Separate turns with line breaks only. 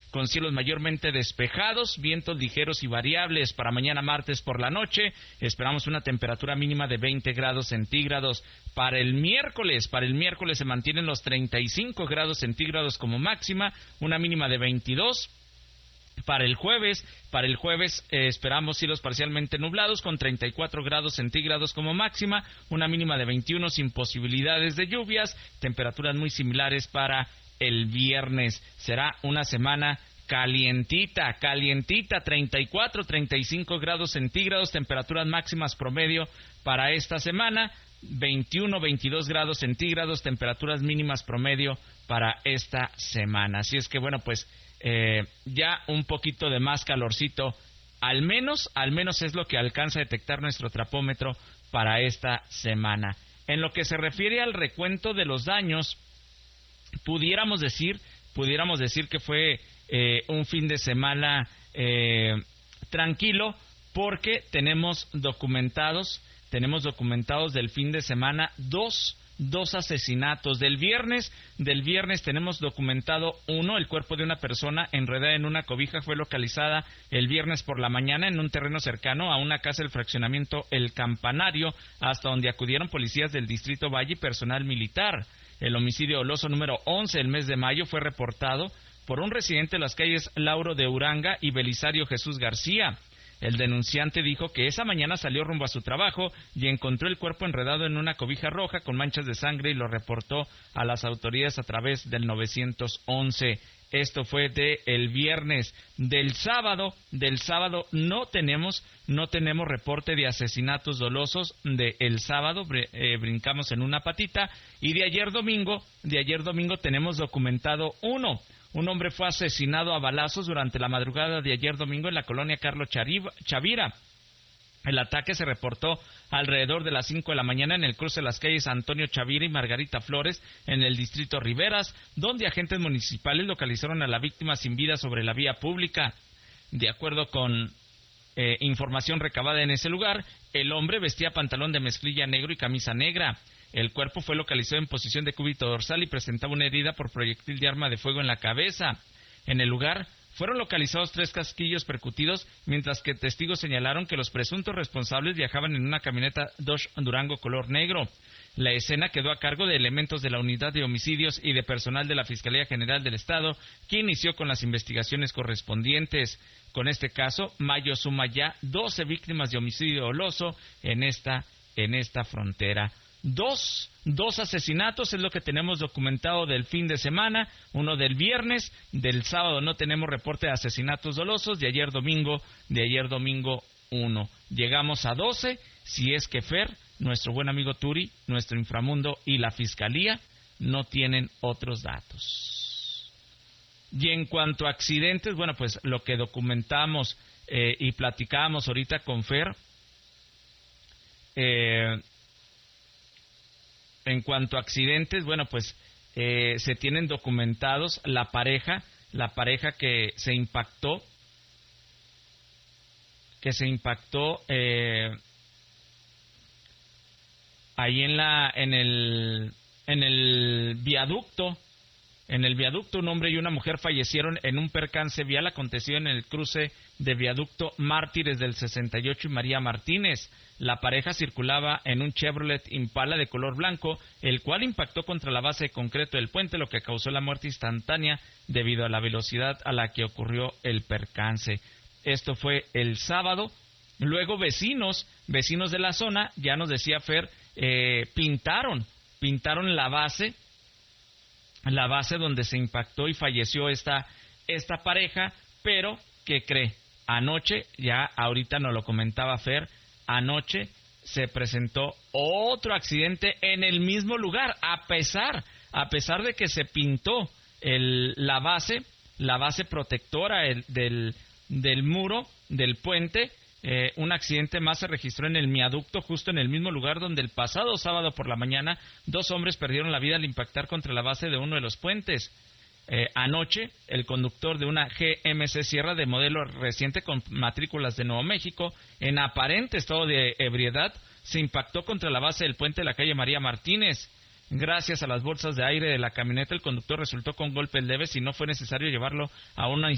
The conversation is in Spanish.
con cielos mayormente despejados, vientos ligeros y variables. Para mañana martes por la noche esperamos una temperatura mínima de 20 grados centígrados. Para el miércoles se mantienen los 35 grados centígrados como máxima, una mínima de 22. Para el jueves esperamos cielos parcialmente nublados con 34 grados centígrados como máxima, una mínima de 21 sin posibilidades de lluvias, temperaturas muy similares para el viernes. Será una semana calientita, 34, 35 grados centígrados, temperaturas máximas promedio para esta semana, 21, 22 grados centígrados, temperaturas mínimas promedio para esta semana. Así es que bueno, pues ya un poquito de más calorcito, al menos es lo que alcanza a detectar nuestro trapómetro para esta semana. En lo que se refiere al recuento de los daños, pudiéramos decir que fue un fin de semana tranquilo, porque tenemos documentados del fin de semana dos asesinatos. Del viernes tenemos documentado uno. El cuerpo de una persona enredada en una cobija fue localizada el viernes por la mañana en un terreno cercano a una casa del fraccionamiento El Campanario, hasta donde acudieron policías del Distrito Valle y personal militar. El homicidio doloso número 11 del mes de mayo fue reportado por un residente de las calles Lauro de Uranga y Belisario Jesús García. El denunciante dijo que esa mañana salió rumbo a su trabajo y encontró el cuerpo enredado en una cobija roja con manchas de sangre y lo reportó a las autoridades a través del 911. Esto fue el viernes. Del sábado no tenemos reporte de asesinatos dolosos. El sábado brincamos en una patita, y de ayer domingo tenemos documentado uno. Un hombre fue asesinado a balazos durante la madrugada de ayer domingo en la colonia Carlos Chavira. El ataque se reportó alrededor de las 5 de la mañana en el cruce de las calles Antonio Chavira y Margarita Flores, en el distrito Riveras, donde agentes municipales localizaron a la víctima sin vida sobre la vía pública. De acuerdo con información recabada en ese lugar, el hombre vestía pantalón de mezclilla negro y camisa negra. El cuerpo fue localizado en posición de cúbito dorsal y presentaba una herida por proyectil de arma de fuego en la cabeza. En el lugar fueron localizados 3 casquillos percutidos, mientras que testigos señalaron que los presuntos responsables viajaban en una camioneta Dodge Durango color negro. La escena quedó a cargo de elementos de la Unidad de Homicidios y de personal de la Fiscalía General del Estado, que inició con las investigaciones correspondientes. Con este caso, mayo suma ya 12 víctimas de homicidio doloso en esta frontera. Dos asesinatos es lo que tenemos documentado del fin de semana, uno del viernes. Del sábado no tenemos reporte de asesinatos dolosos, de ayer domingo uno. Llegamos a 12, si es que Fer, nuestro buen amigo Turi, nuestro inframundo y la Fiscalía no tienen otros datos. Y en cuanto a accidentes, bueno, pues lo que documentamos y platicábamos ahorita con Fer, en cuanto a accidentes, bueno, pues se tienen documentados la pareja que se impactó ahí en el viaducto. En el viaducto, un hombre y una mujer fallecieron en un percance vial acontecido en el cruce de viaducto Mártires del 68 y María Martínez. La pareja circulaba en un Chevrolet Impala de color blanco, el cual impactó contra la base de concreto del puente, lo que causó la muerte instantánea debido a la velocidad a la que ocurrió el percance. Esto fue el sábado. Luego vecinos de la zona, ya nos decía Fer, pintaron la base donde se impactó y falleció esta pareja, pero ¿qué cree? Anoche, ya ahorita nos lo comentaba Fer, anoche se presentó otro accidente en el mismo lugar, a pesar de que se pintó la base protectora del muro del puente. Un accidente más se registró en el viaducto, justo en el mismo lugar donde el pasado sábado por la mañana 2 hombres perdieron la vida al impactar contra la base de uno de los puentes. Anoche, el conductor de una GMC Sierra de modelo reciente con matrículas de Nuevo México, en aparente estado de ebriedad, se impactó contra la base del puente de la calle María Martínez. Gracias a las bolsas de aire de la camioneta, el conductor resultó con golpes leves y no fue necesario llevarlo a una